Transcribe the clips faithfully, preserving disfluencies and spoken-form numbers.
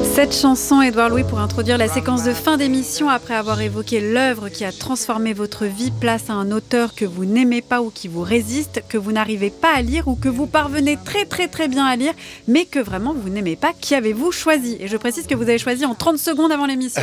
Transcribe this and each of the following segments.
Cette chanson, Édouard Louis, pour introduire la séquence de fin d'émission, après avoir évoqué l'œuvre qui a transformé votre vie, place à un auteur que vous n'aimez pas ou qui vous résiste, que vous n'arrivez pas à lire ou que vous parvenez très très très bien à lire, mais que vraiment vous n'aimez pas. Qui avez-vous choisi ? Et je précise que vous avez choisi en trente secondes avant l'émission.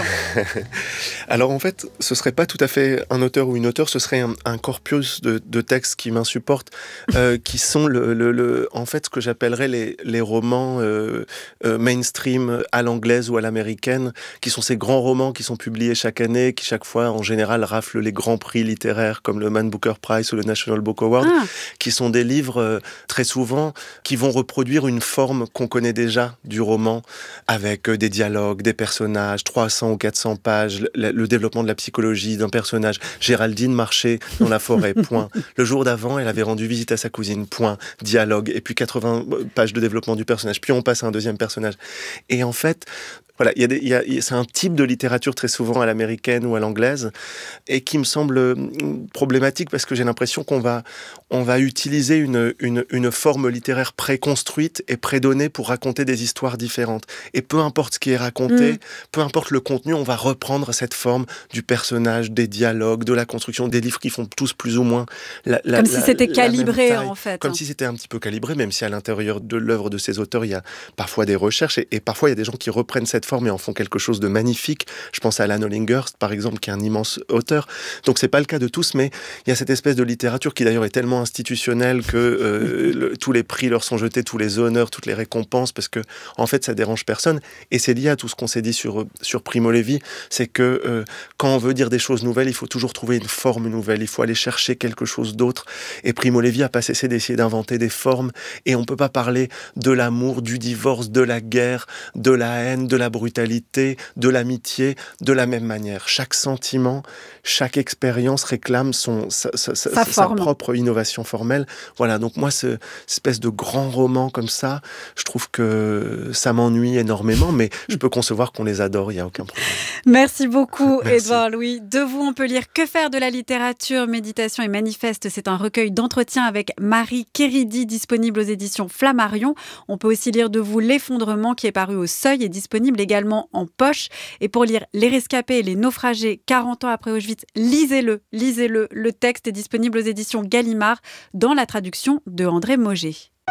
Alors en fait, ce serait pas tout à fait un auteur ou une auteure, ce serait un, un corpus de, de textes qui m'insupportent, euh, qui sont le, le, le, en fait ce que j'appellerais les, les romans euh, euh, mainstream à l'anglaise ou à l'américaine, qui sont ces grands romans qui sont publiés chaque année, qui chaque fois en général raflent les grands prix littéraires comme le Man Booker Prize ou le National Book Award, ah. qui sont des livres euh, très souvent qui vont reproduire une forme qu'on connaît déjà du roman, avec euh, des dialogues, des personnages, trois cents ou quatre cents pages, le, le développement de la psychologie d'un personnage. Géraldine marchait dans la forêt, point. Le jour d'avant, elle avait rendu visite à sa cousine, point. Dialogue, et puis quatre-vingts pages de développement du personnage, puis on passe à un deuxième personnage. Et en fait, voilà, il y a des, il y a, c'est un type de littérature très souvent à l'américaine ou à l'anglaise et qui me semble problématique parce que j'ai l'impression qu'on va, on va utiliser une, une, une forme littéraire préconstruite et prédonnée pour raconter des histoires différentes. Et peu importe ce qui est raconté, mmh. peu importe le contenu, on va reprendre cette forme du personnage, des dialogues, de la construction, des livres qui font tous plus ou moins la, la, Comme la, si c'était calibré en fait. Comme hein. si c'était un petit peu calibré, même si à l'intérieur de l'œuvre de ces auteurs, il y a parfois des recherches et, et parfois il y a des gens qui reprennent cette forme et en font quelque chose de magnifique. Je pense à Alan Hollinghurst, par exemple, qui est un immense auteur. Donc, c'est pas le cas de tous, mais il y a cette espèce de littérature qui, d'ailleurs, est tellement institutionnelle que euh, le, tous les prix leur sont jetés, tous les honneurs, toutes les récompenses, parce que, en fait, ça dérange personne. Et c'est lié à tout ce qu'on s'est dit sur, sur Primo Levi, c'est que euh, quand on veut dire des choses nouvelles, il faut toujours trouver une forme nouvelle, il faut aller chercher quelque chose d'autre. Et Primo Levi a pas cessé d'essayer d'inventer des formes, et on peut pas parler de l'amour, du divorce, de la guerre, de la haine, de la brutalité, de l'amitié, de la même manière. Chaque sentiment, chaque expérience réclame son, sa, sa, sa, sa propre innovation formelle. Voilà, donc moi, ce, cette espèce de grand roman comme ça, je trouve que ça m'ennuie énormément, mais je peux concevoir qu'on les adore, il n'y a aucun problème. Merci beaucoup, Édouard Louis. De vous, on peut lire Que faire de la littérature, méditation et manifeste. C'est un recueil d'entretiens avec Marie Kéridi, disponible aux éditions Flammarion. On peut aussi lire de vous L'effondrement, qui est paru au Seuil et disponible également en poche. Et pour lire Les rescapés et les naufragés, quarante ans après Auschwitz, lisez-le, lisez-le. Le texte est disponible aux éditions Gallimard dans la traduction de André Mauger.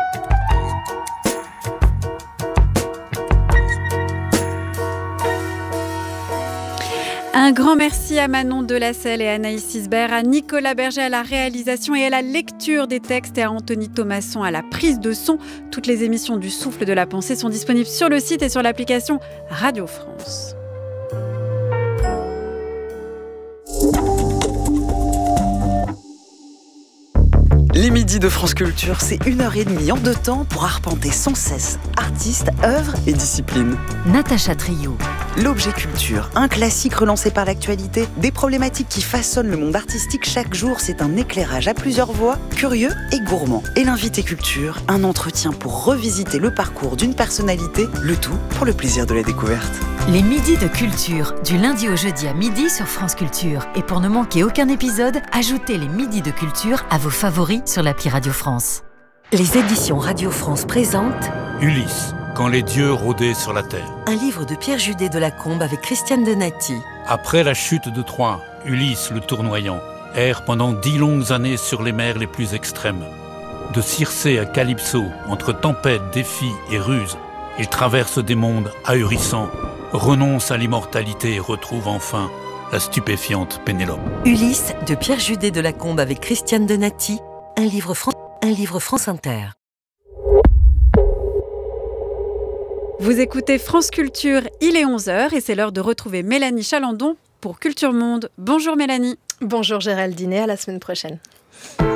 Un grand merci à Manon Delacelle et Anaïs Sisbert, à Nicolas Berger à la réalisation et à la lecture des textes et à Anthony Thomasson à la prise de son. Toutes les émissions du Souffle de la Pensée sont disponibles sur le site et sur l'application Radio France. Les midis de France Culture, c'est une heure et demie en deux temps pour arpenter sans cesse artistes, œuvres et disciplines. Natacha Trio. L'objet culture, un classique relancé par l'actualité, des problématiques qui façonnent le monde artistique chaque jour, c'est un éclairage à plusieurs voix, curieux et gourmand. Et l'invité culture, un entretien pour revisiter le parcours d'une personnalité, le tout pour le plaisir de la découverte. Les midis de culture, du lundi au jeudi à midi sur France Culture. Et pour ne manquer aucun épisode, ajoutez les midis de culture à vos favoris sur l'appli Radio France. Les éditions Radio France présentent Ulysse, quand les dieux rôdaient sur la terre. Un livre de Pierre Judet de Lacombe avec Christiane Donati. Après la chute de Troie, Ulysse le tournoyant erre pendant dix longues années sur les mers les plus extrêmes. De Circé à Calypso, entre tempêtes, défis et ruses, il traverse des mondes ahurissants, renonce à l'immortalité et retrouve enfin la stupéfiante Pénélope. Ulysse de Pierre Judet de Lacombe avec Christiane Donati, un livre, Fran- un livre France Inter. Vous écoutez France Culture, il est onze heures et c'est l'heure de retrouver Mélanie Chalandon pour Culture Monde. Bonjour Mélanie. Bonjour Géraldine, à la semaine prochaine.